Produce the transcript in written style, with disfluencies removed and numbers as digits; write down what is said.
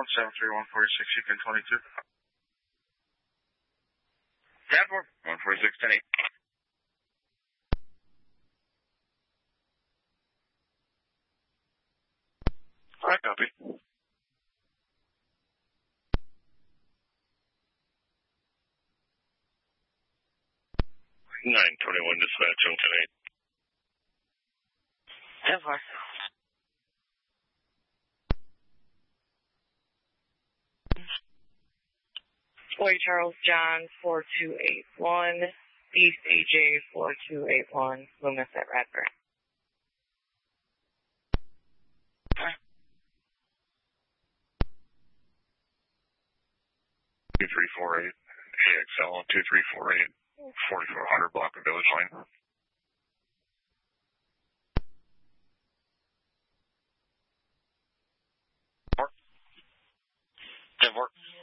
173-146, you can 22. Danforth, 146, 10-8. All right, copy. 921 dispatch on 10-8. Danforth. Boy Charles John 4281, East AJ 4281, Loomis at Radford. 2348, AXL on 2348, 4400 block of Village Lane. Denver.